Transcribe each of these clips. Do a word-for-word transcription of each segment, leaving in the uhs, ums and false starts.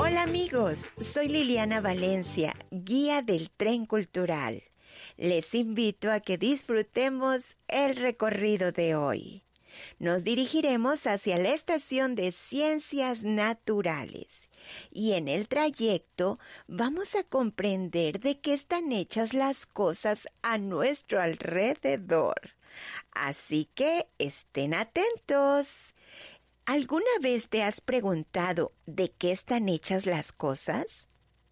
Hola amigos, soy Liliana Valencia, guía del Tren Cultural. Les invito a que disfrutemos el recorrido de hoy. Nos dirigiremos hacia la estación de Ciencias Naturales y en el trayecto vamos a comprender de qué están hechas las cosas a nuestro alrededor. Así que estén atentos. ¿Alguna vez te has preguntado de qué están hechas las cosas?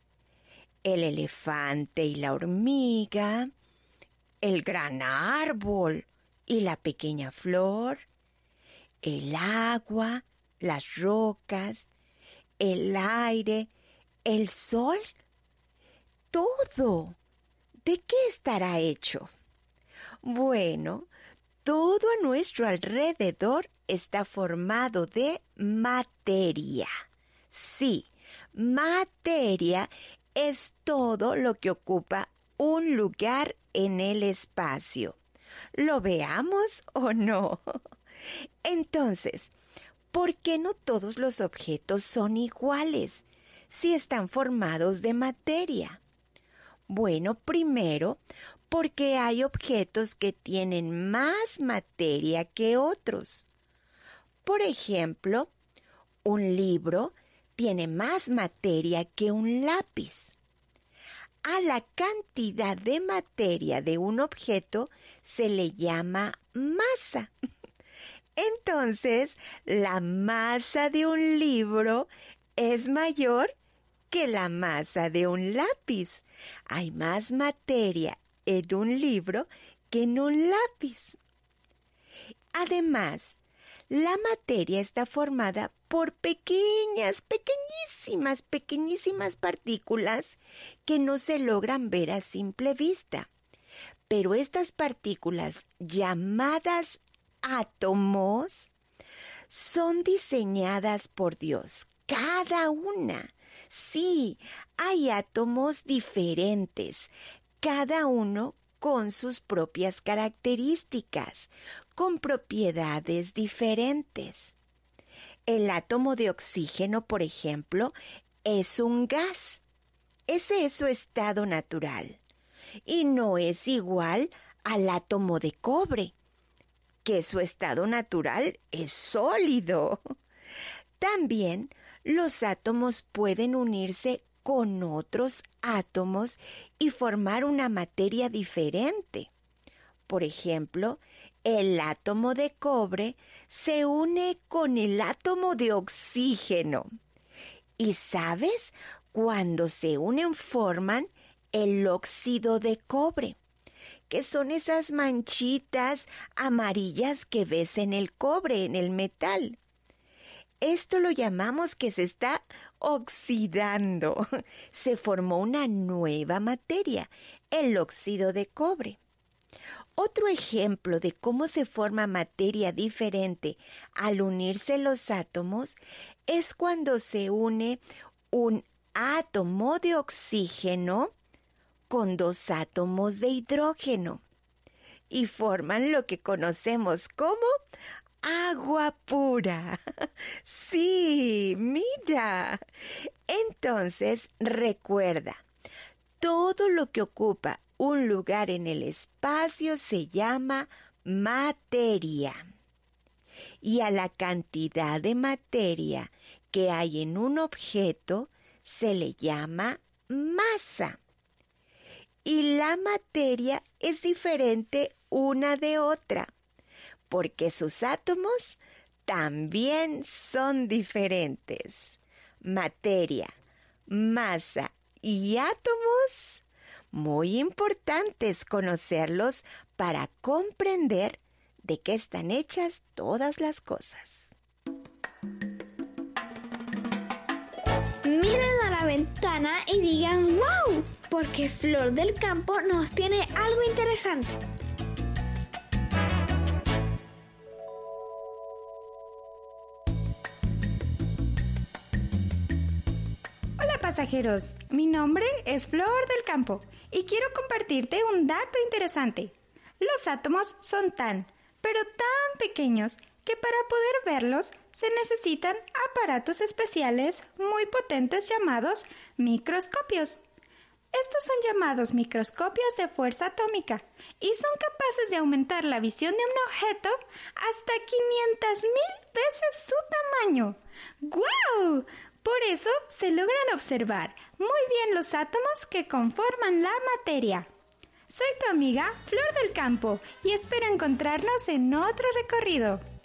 El elefante y la hormiga, el gran árbol y la pequeña flor, el agua, las rocas, el aire, el sol, todo. ¿De qué estará hecho? Bueno, todo a nuestro alrededor está formado de materia. Sí, materia es todo lo que ocupa un lugar en el espacio. ¿Lo veamos o no? Entonces, ¿por qué no todos los objetos son iguales si están formados de materia? Bueno, primero, porque hay objetos que tienen más materia que otros. Por ejemplo, un libro tiene más materia que un lápiz. A la cantidad de materia de un objeto se le llama masa. Entonces, la masa de un libro es mayor que la masa de un lápiz. Hay más materia en un libro que en un lápiz. Además, la materia está formada por pequeñas, pequeñísimas, pequeñísimas partículas que no se logran ver a simple vista. Pero estas partículas, llamadas átomos, son diseñadas por Dios, cada una. Sí, hay átomos diferentes, cada uno con sus propias características, con propiedades diferentes. El átomo de oxígeno, por ejemplo, es un gas. Ese es su estado natural. Y no es igual al átomo de cobre, que su estado natural es sólido. También los átomos pueden unirse con otros átomos y formar una materia diferente. Por ejemplo, el átomo de cobre se une con el átomo de oxígeno. ¿Y sabes? Cuando se unen forman el óxido de cobre, que son esas manchitas amarillas que ves en el cobre, en el metal. Esto lo llamamos que se está oxidando. Se formó una nueva materia, el óxido de cobre. Otro ejemplo de cómo se forma materia diferente al unirse los átomos es cuando se une un átomo de oxígeno con dos átomos de hidrógeno y forman lo que conocemos como agua pura. Sí, mira. Entonces, recuerda, todo lo que ocupa un lugar en el espacio se llama materia. Y a la cantidad de materia que hay en un objeto se le llama masa. Y la materia es diferente una de otra, porque sus átomos también son diferentes. Materia, masa y átomos, muy importantes conocerlos para comprender de qué están hechas todas las cosas. Miren a la ventana y digan ¡wow! Porque Flor del Campo nos tiene algo interesante. Hola pasajeros, mi nombre es Flor del Campo y quiero compartirte un dato interesante. Los átomos son tan, pero tan pequeños que para poder verlos se necesitan aparatos especiales muy potentes llamados microscopios. Estos son llamados microscopios de fuerza atómica y son capaces de aumentar la visión de un objeto hasta quinientas mil veces su tamaño. ¡Guau! Por eso se logran observar muy bien los átomos que conforman la materia. Soy tu amiga Flor del Campo y espero encontrarnos en otro recorrido.